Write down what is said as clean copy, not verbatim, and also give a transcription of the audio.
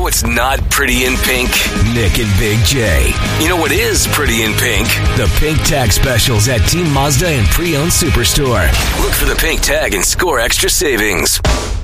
what's not pretty in pink? Nick and Big J. You know what is pretty in pink? The pink tag specials at Team Mazda and Pre-Owned Superstore. Look for the pink tag and score extra savings.